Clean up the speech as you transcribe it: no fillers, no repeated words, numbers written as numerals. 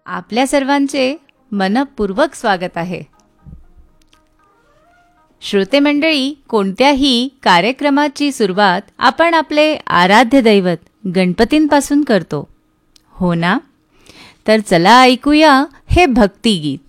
आपल्या सर्वांचे मनपूर्वक स्वागत आहे. श्रोते मंडळी, कोणत्याही कार्यक्रमाची सुरुवात आपण आपले आराध्य दैवत गणपतींपासून करतो, हो ना? तर चला ऐकूया हे भक्तिगीत.